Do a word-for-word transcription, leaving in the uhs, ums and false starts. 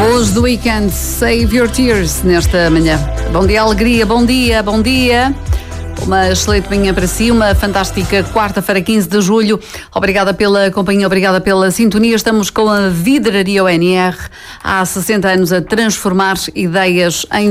Os The Weeknd, Save Your Tears, nesta manhã. Bom dia, alegria, bom dia, bom dia. Uma excelente manhã para si, uma fantástica quarta-feira, quinze de julho. Obrigada pela companhia, obrigada pela sintonia. Estamos com a Vidraria O N R, há sessenta anos a transformar ideias em